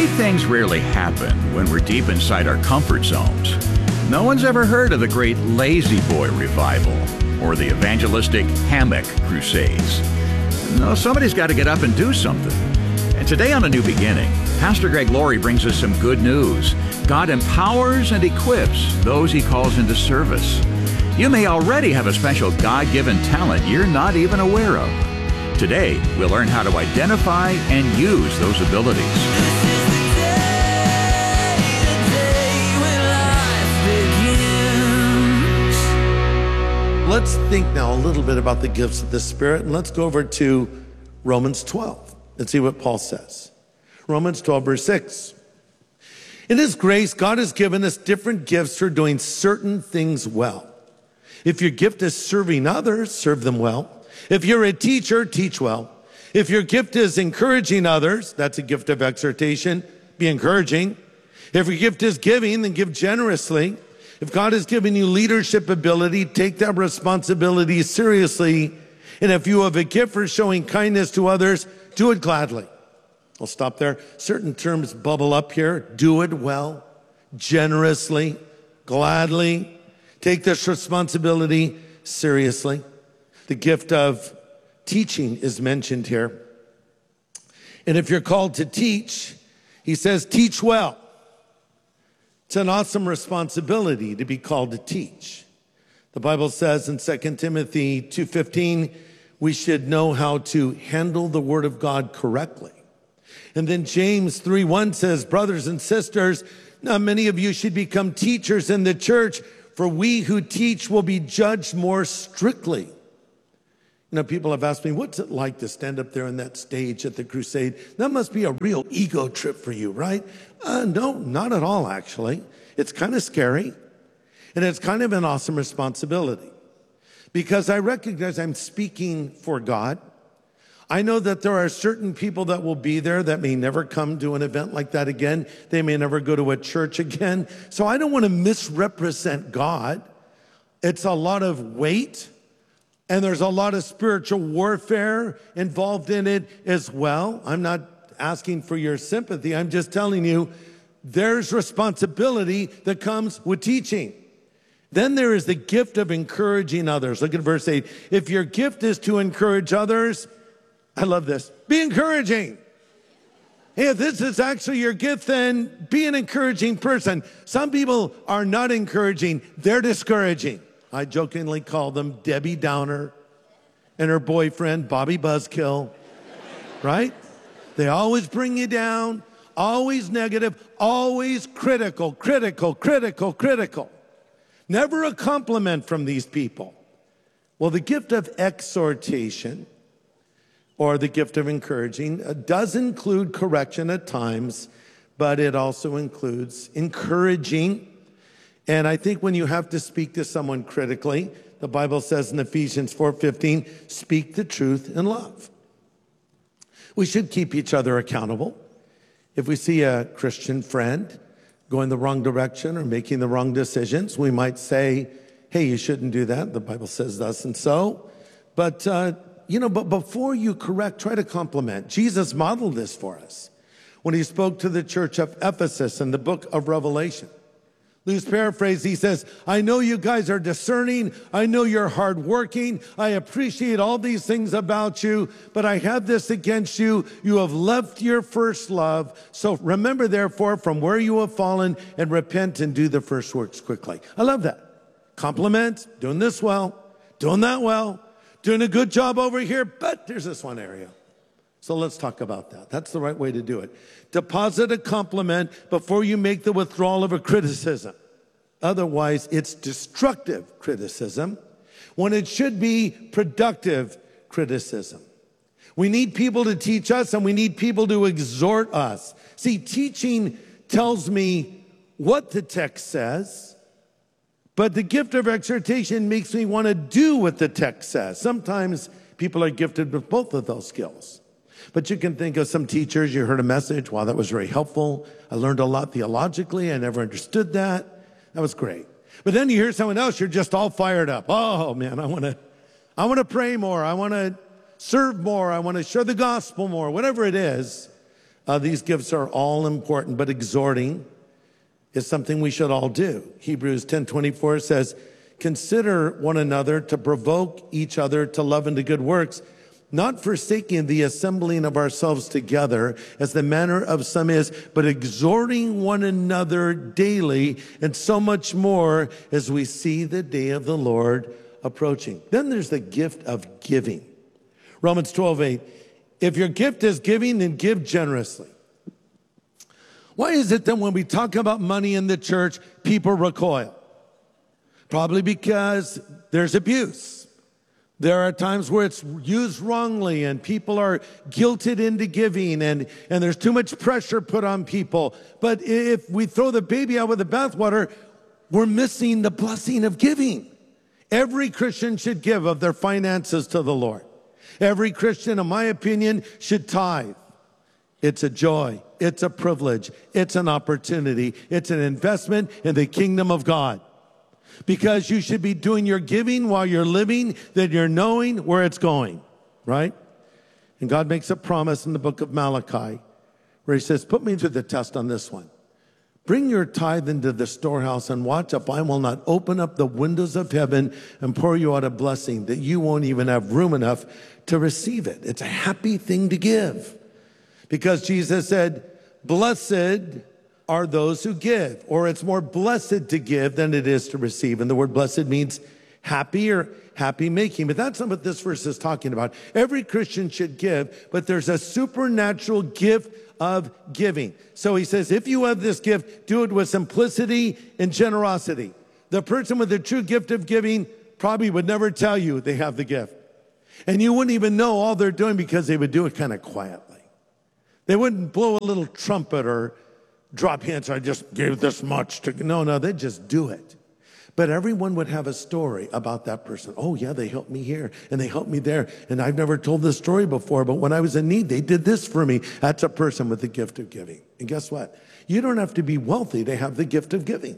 Great things rarely happen when we're deep inside our comfort zones. No one's ever heard of the great Lazy Boy revival or the evangelistic Hammock Crusades. No, somebody's got to get up and do something. And today on A New Beginning, Pastor Greg Laurie brings us some good news. God empowers and equips those he calls into service. You may already have a special God-given talent you're not even aware of. Today, we'll learn how to identify and use those abilities. Let's think now a little bit about the gifts of the Spirit, and let's go over to Romans 12 and see what Paul says. Romans 12, verse 6. In his grace, God has given us different gifts for doing certain things well. If your gift is serving others, serve them well. If you're a teacher, teach well. If your gift is encouraging others, that's a gift of exhortation, be encouraging. If your gift is giving, then give generously. If God has given you leadership ability, take that responsibility seriously. And if you have a gift for showing kindness to others, do it gladly. I'll stop there. Certain terms bubble up here. Do it well, generously, gladly. Take this responsibility seriously. The gift of teaching is mentioned here. And if you're called to teach, he says, teach well. It's an awesome responsibility to be called to teach. The Bible says in 2 Timothy 2:15, we should know how to handle the word of God correctly. And then James 3:1 says, brothers and sisters, now many of you should become teachers in the church, for we who teach will be judged more strictly. You know, people have asked me, what's it like to stand up there on that stage at the crusade? That must be a real ego trip for you, right? No, not at all, actually. It's kind of scary, and it's kind of an awesome responsibility because I recognize I'm speaking for God. I know that there are certain people that will be there that may never come to an event like that again. They may never go to a church again. So I don't want to misrepresent God. It's a lot of weight. And there's a lot of spiritual warfare involved in it as well. I'm not asking for your sympathy. I'm just telling you there's responsibility that comes with teaching. Then there is the gift of encouraging others. Look at verse 8. If your gift is to encourage others, I love this, be encouraging. Hey, if this is actually your gift, then be an encouraging person. Some people are not encouraging, they're discouraging. I jokingly call them Debbie Downer and her boyfriend, Bobby Buzzkill, right? They always bring you down, always negative, always critical. Never a compliment from these people. Well, the gift of exhortation or the gift of encouraging does include correction at times, but it also includes encouraging. And I think when you have to speak to someone critically, the Bible says in Ephesians 4:15, speak the truth in love. We should keep each other accountable. If we see a Christian friend going the wrong direction or making the wrong decisions, we might say, hey, you shouldn't do that. The Bible says thus and so. But, but before you correct, try to compliment. Jesus modeled this for us when he spoke to the church of Ephesus in the book of Revelation. Loose paraphrase, he says, I know you guys are discerning. I know you're hardworking. I appreciate all these things about you, but I have this against you. You have left your first love. So remember, therefore, from where you have fallen and repent and do the first works quickly. I love that. Compliment, doing this well, doing that well, doing a good job over here, but there's this one area. So let's talk about that. That's the right way to do it. Deposit a compliment before you make the withdrawal of a criticism. Otherwise, it's destructive criticism when it should be productive criticism. We need people to teach us and we need people to exhort us. See, teaching tells me what the text says, but the gift of exhortation makes me want to do what the text says. Sometimes people are gifted with both of those skills. But you can think of some teachers, you heard a message, wow, that was very helpful. I learned a lot theologically. I never understood that. That was great. But then you hear someone else, you're just all fired up. Oh man, I want to pray more. I want to serve more. I want to share the gospel more, whatever it is. These gifts are all important, but exhorting is something we should all do. Hebrews 10:24 says, consider one another to provoke each other to love and to good works, not forsaking the assembling of ourselves together as the manner of some is, but exhorting one another daily, and so much more as we see the day of the Lord approaching. Then there's the gift of giving. Romans 12:8, if your gift is giving, then give generously. Why is it that when we talk about money in the church, people recoil? Probably because there's abuse. There are times where it's used wrongly and people are guilted into giving and there's too much pressure put on people. But if we throw the baby out with the bathwater, we're missing the blessing of giving. Every Christian should give of their finances to the Lord. Every Christian, in my opinion, should tithe. It's a joy. It's a privilege. It's an opportunity. It's an investment in the kingdom of God. Because you should be doing your giving while you're living, that you're knowing where it's going, right? And God makes a promise in the book of Malachi where he says, put me to the test on this one. Bring your tithe into the storehouse and watch if I will not open up the windows of heaven and pour you out a blessing that you won't even have room enough to receive it. It's a happy thing to give. Because Jesus said, blessed are those who give, or it's more blessed to give than it is to receive. And the word blessed means happy or happy making. But that's not what this verse is talking about. Every Christian should give, but there's a supernatural gift of giving. So he says, if you have this gift, do it with simplicity and generosity. The person with the true gift of giving probably would never tell you they have the gift. And you wouldn't even know all they're doing because they would do it kind of quietly. They wouldn't blow a little trumpet or drop hints. I just gave this much to, no, they'd just do it. But everyone would have a story about that person. Oh yeah, they helped me here and they helped me there. And I've never told this story before, but when I was in need, they did this for me. That's a person with the gift of giving. And guess what? You don't have to be wealthy to have the gift of giving.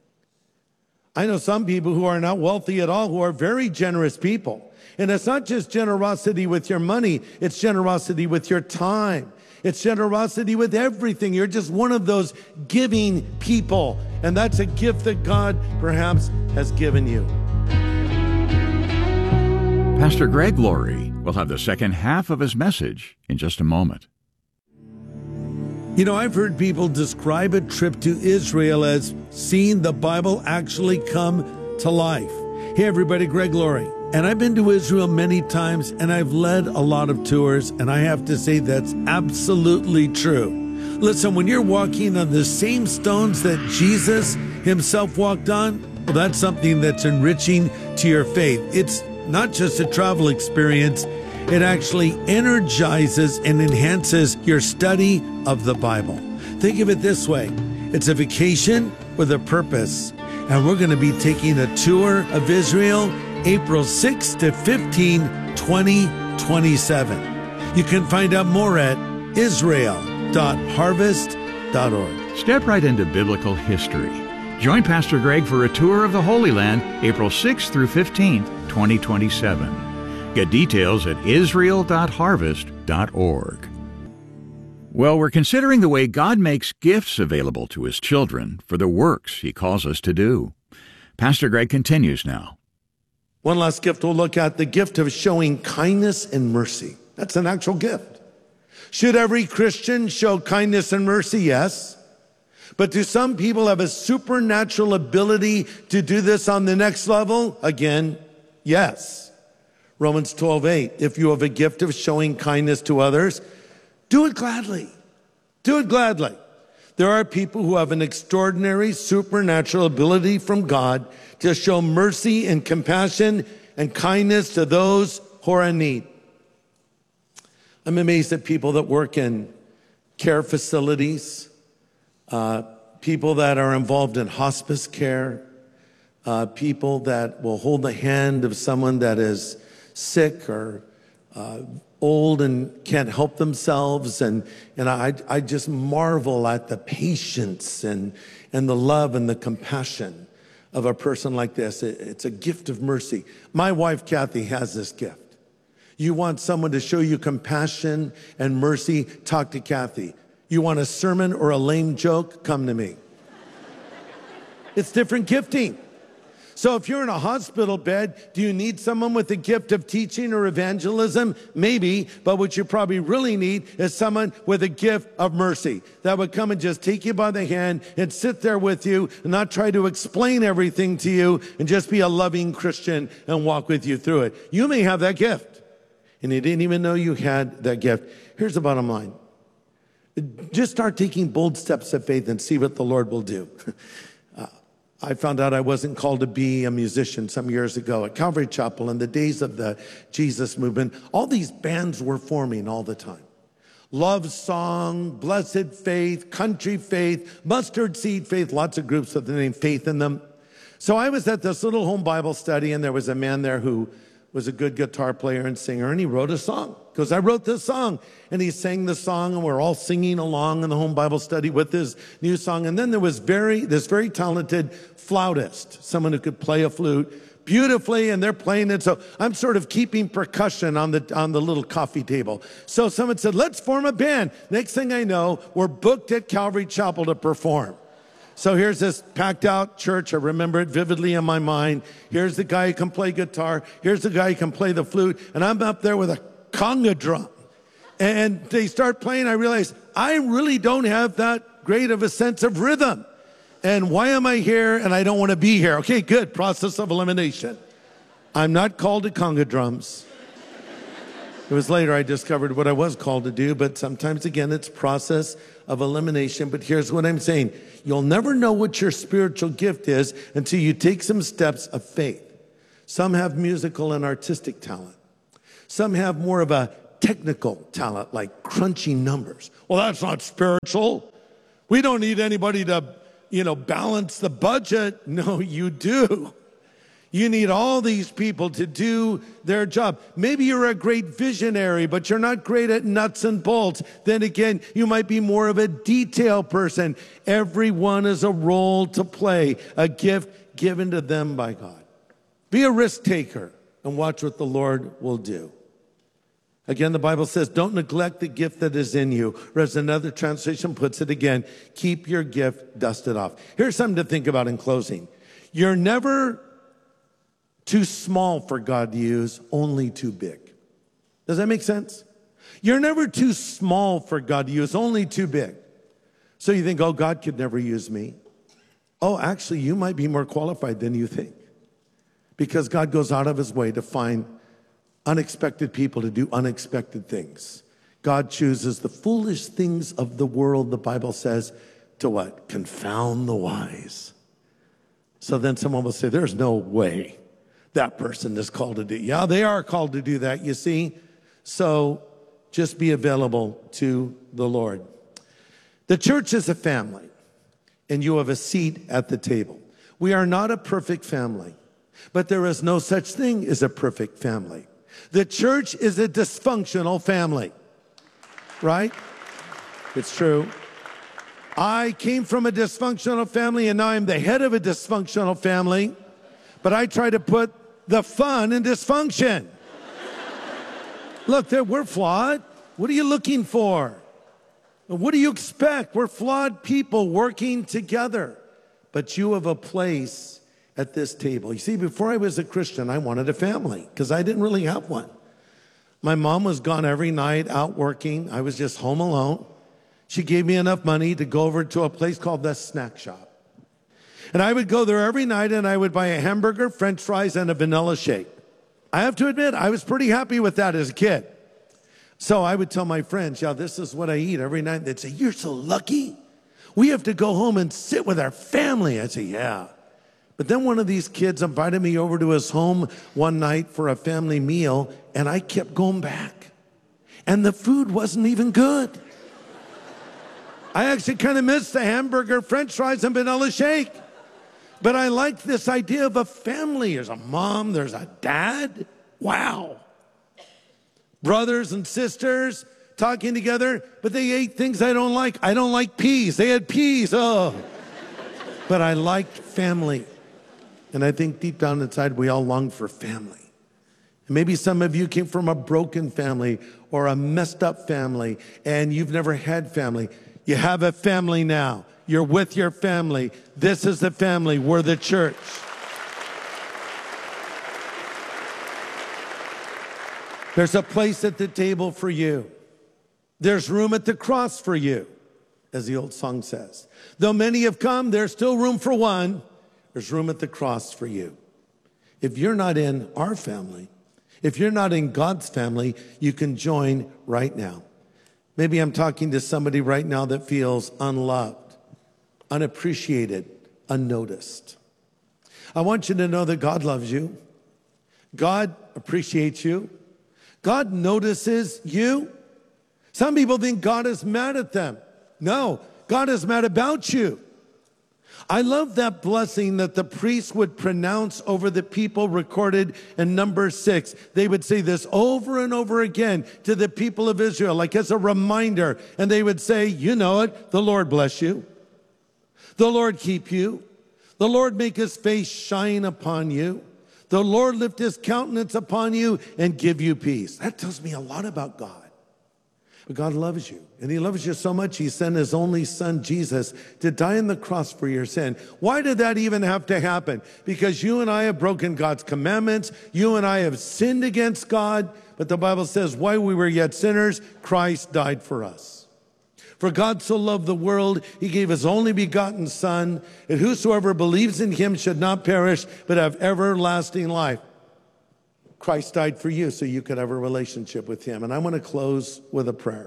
I know some people who are not wealthy at all, who are very generous people. And it's not just generosity with your money, it's generosity with your time. It's generosity with everything. You're just one of those giving people. And that's a gift that God perhaps has given you. Pastor Greg Laurie will have the second half of his message in just a moment. You know, I've heard people describe a trip to Israel as seeing the Bible actually come to life. Hey everybody, Greg Laurie. And I've been to Israel many times, and I've led a lot of tours, and I have to say that's absolutely true. Listen, when you're walking on the same stones that Jesus himself walked on, well, that's something that's enriching to your faith. It's not just a travel experience, it actually energizes and enhances your study of the Bible. Think of it this way. It's a vacation with a purpose, and we're going to be taking a tour of Israel April 6 to 15, 2027. You can find out more at israel.harvest.org. Step right into biblical history. Join Pastor Greg for a tour of the Holy Land, April 6th through 15th, 2027. Get details at israel.harvest.org. Well, we're considering the way God makes gifts available to his children for the works he calls us to do. Pastor Greg continues now. One last gift we'll look at, the gift of showing kindness and mercy. That's an actual gift. Should every Christian show kindness and mercy? Yes. But do some people have a supernatural ability to do this on the next level? Again, yes. Romans 12:8, if you have a gift of showing kindness to others, do it gladly. Do it gladly. There are people who have an extraordinary supernatural ability from God to show mercy and compassion and kindness to those who are in need. I'm amazed at people that work in care facilities, people that are involved in hospice care, people that will hold the hand of someone that is sick or old and can't help themselves. And I just marvel at the patience and the love and the compassion of a person like this. It's a gift of mercy. My wife, Kathy, has this gift. You want someone to show you compassion and mercy, talk to Kathy. You want a sermon or a lame joke? Come to me. It's different gifting. So if you're in a hospital bed, do you need someone with the gift of teaching or evangelism? Maybe, but what you probably really need is someone with a gift of mercy that would come and just take you by the hand and sit there with you and not try to explain everything to you and just be a loving Christian and walk with you through it. You may have that gift, and you didn't even know you had that gift. Here's the bottom line. Just start taking bold steps of faith and see what the Lord will do. I found out I wasn't called to be a musician some years ago at Calvary Chapel in the days of the Jesus movement. All these bands were forming all the time. Love Song, Blessed Faith, Country Faith, Mustard Seed Faith, lots of groups with the name Faith in them. So I was at this little home Bible study, and there was a man there who was a good guitar player and singer, and he wrote a song. Because I wrote this song, and he sang the song, and we're all singing along in the home Bible study with his new song. And then there was this very talented flautist, someone who could play a flute beautifully, and they're playing it. So I'm sort of keeping percussion on the little coffee table. So someone said, let's form a band. Next thing I know, we're booked at Calvary Chapel to perform. So here's this packed out church. I remember it vividly in my mind. Here's the guy who can play guitar. Here's the guy who can play the flute. And I'm up there with a conga drum. And they start playing. I realize I really don't have that great of a sense of rhythm. And why am I here? And I don't want to be here. Okay, good. Process of elimination. I'm not called to conga drums. It was later I discovered what I was called to do, but sometimes, again, it's process of elimination. But here's what I'm saying. You'll never know what your spiritual gift is until you take some steps of faith. Some have musical and artistic talent. Some have more of a technical talent, like crunching numbers. Well, that's not spiritual. We don't need anybody to, balance the budget. No, you do. You need all these people to do their job. Maybe you're a great visionary, but you're not great at nuts and bolts. Then again, you might be more of a detail person. Everyone has a role to play, a gift given to them by God. Be a risk taker and watch what the Lord will do. Again, the Bible says, don't neglect the gift that is in you. Or as another translation puts it again, keep your gift dusted off. Here's something to think about in closing. You're never too small for God to use, only too big. Does that make sense? You're never too small for God to use, only too big. So you think, oh, God could never use me. Oh, actually, you might be more qualified than you think. Because God goes out of his way to find unexpected people to do unexpected things. God chooses the foolish things of the world, the Bible says, to what? Confound the wise. So then someone will say, there's no way that person is called to do. Yeah, they are called to do that, you see. So just be available to the Lord. The church is a family, and you have a seat at the table. We are not a perfect family, but there is no such thing as a perfect family. The church is a dysfunctional family, right? It's true. I came from a dysfunctional family, and now I'm the head of a dysfunctional family, but I try to put the fun in dysfunction. Look, we're flawed. What are you looking for? What do you expect? We're flawed people working together. But you have a place at this table. You see, before I was a Christian, I wanted a family because I didn't really have one. My mom was gone every night out working. I was just home alone. She gave me enough money to go over to a place called the Snack Shop. And I would go there every night and I would buy a hamburger, French fries, and a vanilla shake. I have to admit, I was pretty happy with that as a kid. So I would tell my friends, yeah, this is what I eat every night. They'd say, you're so lucky. We have to go home and sit with our family. I'd say, yeah. But then one of these kids invited me over to his home one night for a family meal, and I kept going back. And the food wasn't even good. I actually kind of missed the hamburger, French fries, and vanilla shake. But I liked this idea of a family. There's a mom, there's a dad. Wow. Brothers and sisters talking together, but they ate things I don't like. I don't like peas. They had peas. Oh. But I liked family. And I think deep down inside, we all long for family. And maybe some of you came from a broken family or a messed up family, and you've never had family. You have a family now. You're with your family. This is the family. We're the church. There's a place at the table for you. There's room at the cross for you, as the old song says. Though many have come, there's still room for one. There's room at the cross for you. If you're not in our family, if you're not in God's family, you can join right now. Maybe I'm talking to somebody right now that feels unloved, unappreciated, unnoticed. I want you to know that God loves you. God appreciates you. God notices you. Some people think God is mad at them. No, God is mad about you. I love that blessing that the priests would pronounce over the people recorded in Numbers 6. They would say this over and over again to the people of Israel, like as a reminder. And they would say, you know it, the Lord bless you. The Lord keep you. The Lord make his face shine upon you. The Lord lift his countenance upon you and give you peace. That tells me a lot about God. But God loves you, and he loves you so much, he sent his only son, Jesus, to die on the cross for your sin. Why did that even have to happen? Because you and I have broken God's commandments. You and I have sinned against God. But the Bible says, while we were yet sinners, Christ died for us. For God so loved the world, he gave his only begotten Son, and whosoever believes in him should not perish, but have everlasting life. Christ died for you so you could have a relationship with him. And I want to close with a prayer.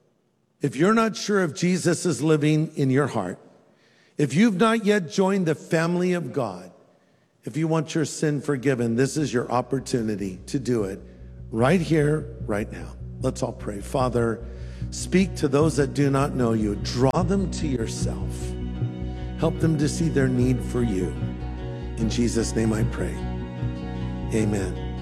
If you're not sure if Jesus is living in your heart, if you've not yet joined the family of God, if you want your sin forgiven, this is your opportunity to do it right here, right now. Let's all pray. Father, speak to those that do not know you. Draw them to yourself. Help them to see their need for you. In Jesus' name I pray. Amen.